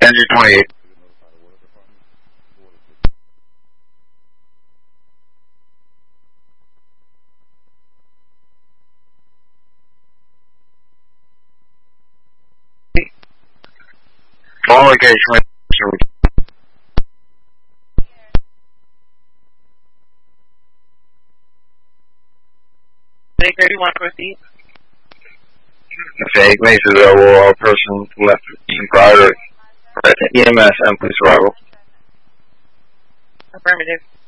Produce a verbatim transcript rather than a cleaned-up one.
Andrew twenty-eight. All location. Baker, you want to proceed? Fake makes available all person left in prior E M S and police arrival. Affirmative.